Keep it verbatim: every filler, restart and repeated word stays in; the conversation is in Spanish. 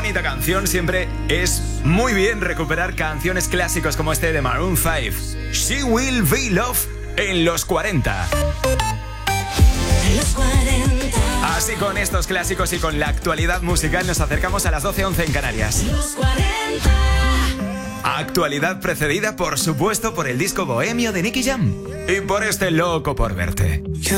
bonita canción. Siempre es muy bien recuperar canciones clásicos como este de Maroon cinco. She Will Be Love en los cuarenta. Los cuarenta. Así, con estos clásicos y con la actualidad musical nos acercamos a las doce once en Canarias. Los cuarenta. Actualidad precedida, por supuesto, por el disco Bohemio de Nicky Jam y por este Loco por Verte.